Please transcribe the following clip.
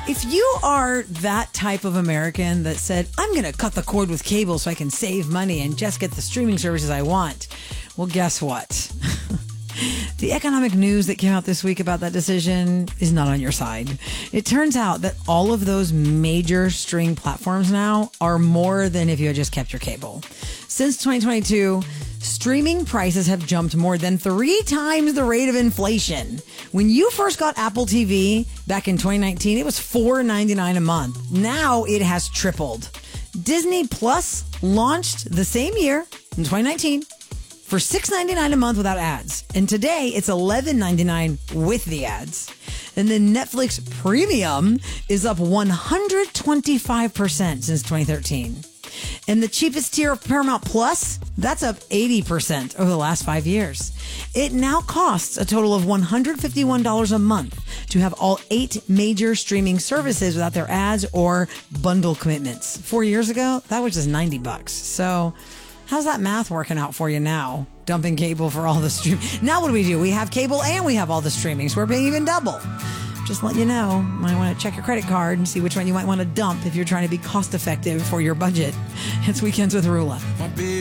If you are that type of American that said, I'm going to cut the cord with cable so I can save money and just get the streaming services I want, well, guess what? The economic news that came out this week about that decision is not on your side. It turns out that all of those major streaming platforms now are more than if you had just kept your cable. Since 2022, streaming prices have jumped more than 3 times the rate of inflation. When you first got Apple TV back in 2019, it was $4.99 a month. Now it has tripled. Disney Plus launched the same year in 2019 for $6.99 a month without ads. And today it's $11.99 with the ads. And then Netflix Premium is up 125% since 2013. And the cheapest tier of Paramount Plus, that's up 80% over the last 5 years. It now costs a total of $151 a month to have all 8 major streaming services without their ads or bundle commitments. 4 years ago, that was just $90. So how's that math working out for you now? Dumping cable for all the stream. Now what do? We have cable and we have all the streaming, so we're paying even double. Just let you know, you might want to check your credit card and see which one you might want to dump if you're trying to be cost effective for your budget. It's Weekends with Rula.